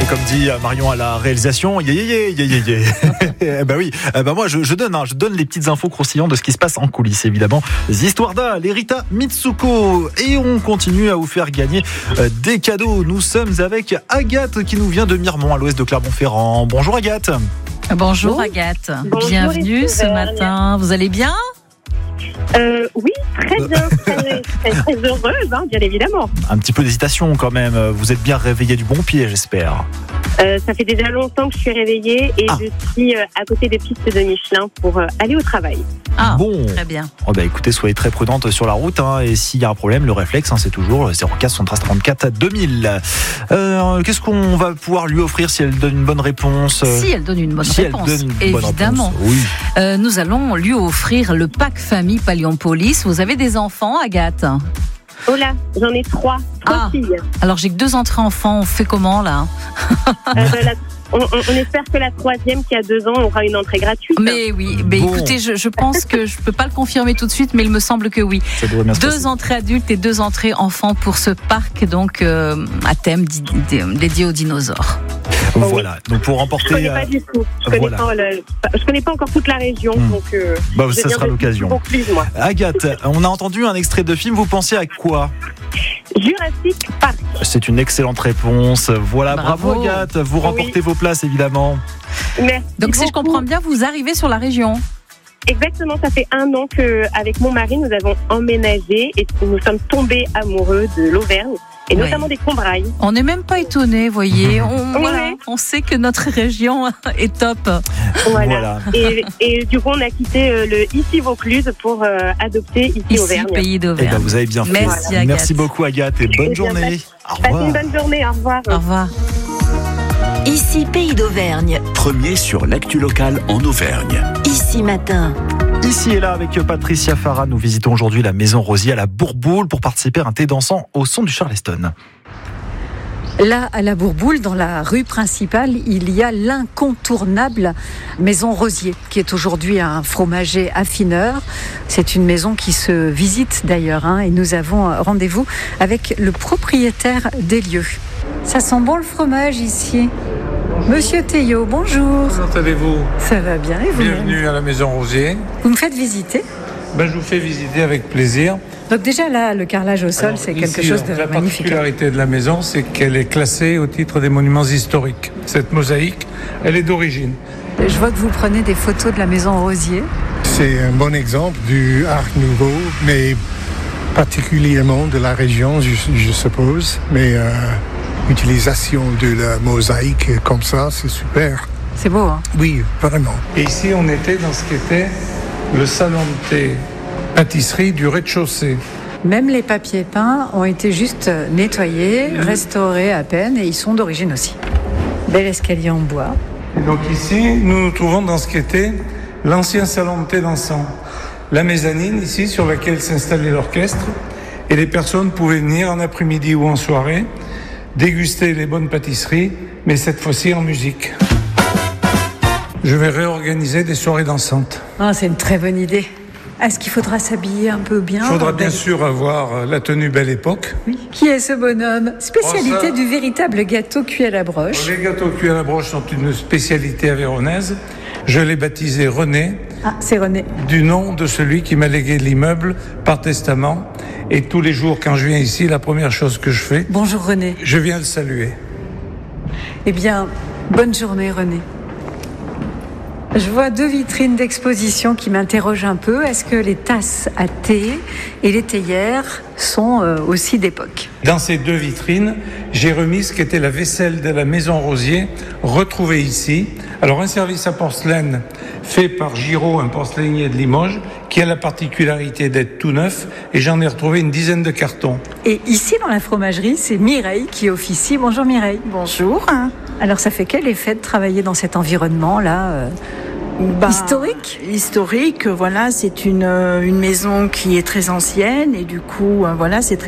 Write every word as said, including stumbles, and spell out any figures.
Comme dit Marion à la réalisation, yé yé yé yé yé yé. Bah oui, bah moi je, je donne, hein, je donne les petites infos croustillantes de ce qui se passe en coulisses, évidemment. Les histoires d'A, les Rita Mitsuko, et on continue à vous faire gagner euh, des cadeaux. Nous sommes avec Agathe qui nous vient de Miremont, à l'ouest de Clermont-Ferrand. Bonjour Agathe. Bonjour oh. Agathe, Bonjour, bienvenue ce matin. Vous allez bien ? Euh, oui, très bien, très, très, très heureuse, hein, bien évidemment. Un petit peu d'hésitation quand même. Vous êtes bien réveillée du bon pied, j'espère. Euh, ça fait déjà longtemps que je suis réveillée et ah. je suis euh, à côté des pistes de Michelin pour euh, aller au travail. Ah, bon. Très bien. Oh bah écoutez, soyez très prudente sur la route, hein, et s'il y a un problème, le réflexe, hein, c'est toujours zéro quatre soixante-treize trente-quatre deux mille. Euh, qu'est-ce qu'on va pouvoir lui offrir si elle donne une bonne réponse ? Si elle donne une bonne si réponse, elle donne une évidemment. Bonne réponse, oui. Euh, nous allons lui offrir le pack famille Pallion-Police. Vous avez des enfants, Agathe ? Oh là, j'en ai trois, trois ah. filles. Alors j'ai que deux entrées enfants, on fait comment là ? euh, la... On, on, on espère que la troisième qui a deux ans aura une entrée gratuite. Mais oui, mais bon. Écoutez, je, je pense que je peux pas le confirmer tout de suite, mais il me semble que oui. Deux entrées adultes et deux entrées enfants pour ce parc, donc euh, à thème d- d- dédié aux dinosaures. Voilà, donc pour remporter. Je connais pas du tout. Je connais, voilà. pas, le... je connais pas encore toute la région, mmh. donc. Euh, bah, ça sera l'occasion. Plus, moi. Agathe, on a entendu un extrait de film. Vous pensez à quoi ? Jurassic Park. C'est une excellente réponse. Voilà, bravo, bravo Agathe. Vous remportez oui. vos places, évidemment. Merci donc beaucoup. Si je comprends bien, vous arrivez sur la région. Exactement, ça fait un an qu'avec mon mari, nous avons emménagé et nous sommes tombés amoureux de l'Auvergne. Et oui. notamment des Combrailles. On n'est même pas étonnés, voyez. On, oui. voilà, on sait que notre région est top. Voilà. voilà. Et, et du coup, on a quitté euh, le ici Vaucluse pour euh, adopter ici, ici Auvergne. Pays d'Auvergne. Eh ben, vous avez bien fait. Merci, Agathe. Merci beaucoup, Agathe, et bonne et journée. Au revoir. Passez une bonne journée. Au revoir. Au revoir. Ici Pays d'Auvergne. Premier sur l'actu locale en Auvergne. Ici Matin. Ici et là avec Patricia Farah, nous visitons aujourd'hui la Maison Rosier à la Bourboule pour participer à un thé dansant au son du Charleston. Là, à la Bourboule, dans la rue principale, il y a l'incontournable Maison Rosier, qui est aujourd'hui un fromager affineur. C'est une maison qui se visite d'ailleurs, hein, et nous avons rendez-vous avec le propriétaire des lieux. Ça sent bon le fromage ici. Monsieur Théo, bonjour. Comment allez-vous ? Ça va bien et vous ? Bienvenue à la Maison Rosier. Vous me faites visiter ? Ben, je vous fais visiter avec plaisir. Donc déjà là, le carrelage au sol, Alors, c'est ici, quelque chose de la magnifique. La particularité de la maison, c'est qu'elle est classée au titre des monuments historiques. Cette mosaïque, elle est d'origine. Je vois que vous prenez des photos de la Maison Rosier. C'est un bon exemple du Art Nouveau, mais particulièrement de la région, je, je suppose. Mais euh, l'utilisation de la mosaïque comme ça, c'est super. C'est beau, hein ? Oui, vraiment. Et ici, on était dans ce qui était le salon de thé pâtisserie du rez-de-chaussée. Même les papiers peints ont été juste nettoyés, mmh. restaurés à peine, et ils sont d'origine aussi. Bel escalier en bois. Et donc ici, nous nous trouvons dans ce qui était l'ancien salon de thé dansant. La mezzanine ici, sur laquelle s'installait l'orchestre, et les personnes pouvaient venir en après-midi ou en soirée, déguster les bonnes pâtisseries, mais cette fois-ci en musique. Je vais réorganiser des soirées dansantes. Ah, c'est une très bonne idée. Est-ce qu'il faudra s'habiller un peu bien ? Il faudra bien sûr avoir la tenue Belle Époque. Oui. Qui est ce bonhomme ? Spécialité oh, ça... du véritable gâteau cuit à la broche. Les gâteaux cuits à la broche sont une spécialité avéronaise. Je l'ai baptisé René. Ah, c'est René. Du nom de celui qui m'a légué l'immeuble par testament. Et tous les jours, quand je viens ici, la première chose que je fais... Bonjour René. Je viens le saluer. Eh bien, bonne journée René. Je vois deux vitrines d'exposition qui m'interrogent un peu. Est-ce que les tasses à thé et les théières sont euh, aussi d'époque ? Dans ces deux vitrines, j'ai remis ce qu'était la vaisselle de la Maison Rosier, retrouvée ici. Alors un service à porcelaine fait par Giraud, un porcelainier de Limoges, qui a la particularité d'être tout neuf, et j'en ai retrouvé une dizaine de cartons. Et ici, dans la fromagerie, c'est Mireille qui officie. Bonjour Mireille. Bonjour. Alors ça fait quel effet de travailler dans cet environnement-là euh, bah, historique ? Historique, voilà, c'est une, une maison qui est très ancienne et du coup, voilà, c'est très